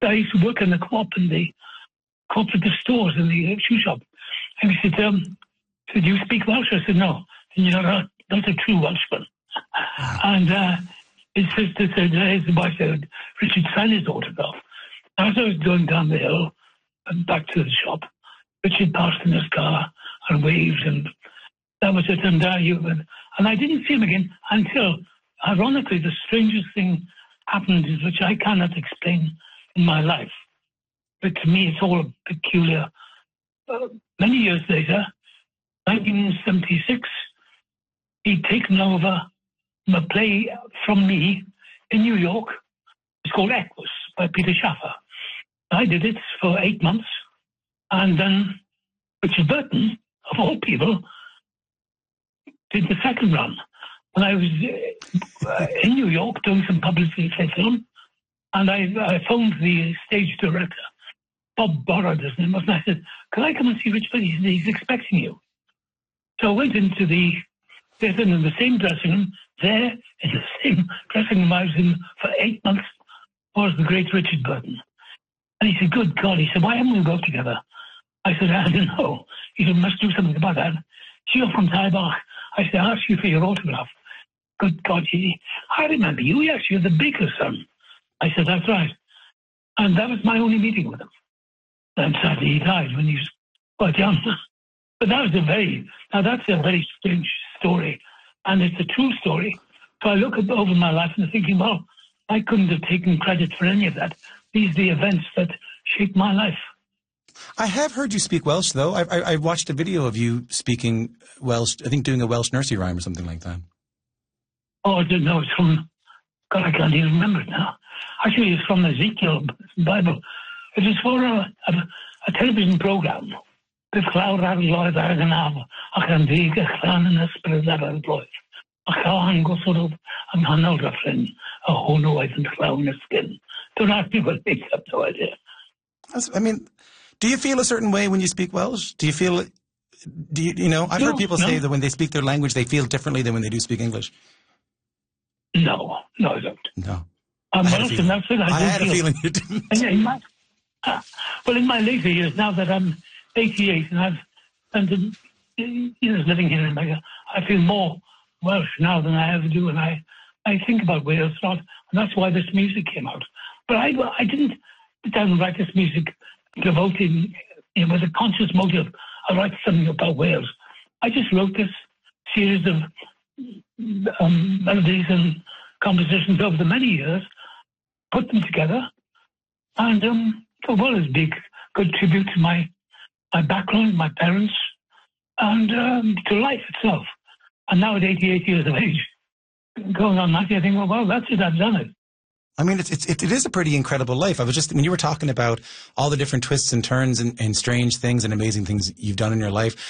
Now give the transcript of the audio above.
I used to work in the co-op in the cooperative stores in the shoe shop. And he said, "Do you speak Welsh?" I said, "No." And you're not a true Welshman. And his sister said, his wife said, "Richard, sign his autograph." As I was going down the hill and back to the shop, Richard passed in his car and waved, and that was it. And I didn't see him again until, ironically, the strangest thing happened, which I cannot explain in my life. But to me, it's all peculiar. Many years later, 1976, he'd taken over a play from me in New York. It's called Equus by Peter Shaffer. I did it for 8 months, and then Richard Burton, of all people, did the second run. When I was in New York doing some publicity for film, and I phoned the stage director, Bob Borrowed his name was, and I said, "Can I come and see Richard? He's expecting you." So I went into the theatre in the same dressing room, there in the same dressing room I was in for 8 months, was the great Richard Burton. And he said, "Good God," he said, "why haven't we got together?" I said, "I don't know." He said, "Must do something about that." "You're from Taibach." I said, "I asked you for your autograph." "Good God, I remember you. Yes, you're the baker's son." I said, "That's right." And that was my only meeting with him. And sadly, he died when he was quite young. But that's a very strange story. And it's a true story. So I look over my life and I'm thinking, well, I couldn't have taken credit for any of that. These are the events that shaped my life. I have heard you speak Welsh, though. I watched a video of you speaking Welsh, I think doing a Welsh nursery rhyme or something like that. Oh, I didn't know. It's from, God, I can't even remember it now. Actually, it's from Ezekiel Bible. It was for a television program. Bydd clawr ar loedd ar y naf, ac yn ddig eich rhan yn ysbryd ar y bloedd. Ac o angosod yng nghanol ryffryn, a hwnnw oedd yn llawn y sgyn. Don't ask me what it makes up, no idea. I mean, do you feel a certain way when you speak Welsh? Do you feel, I've heard people say that when they speak their language, they feel differently than when they do speak English. No, I don't. No. I'm Welsh, and that's it. I had a feeling you didn't. Well, in my later years, now that I'm 88 and I've spent years living here in America, I feel more Welsh now than I ever do, and I think about Wales a lot, and that's why this music came out. But I didn't sit down and write this music devoting, with a conscious motive. I write something about Wales. I just wrote this series of melodies and compositions over the many years, put them together, and it's a big, good tribute to my background, my parents, and to life itself. And now at 88 years of age, going on 90, I think, well, that's it, I've done it. I mean, it is a pretty incredible life. I was just, when you were talking about all the different twists and turns and strange things and amazing things you've done in your life,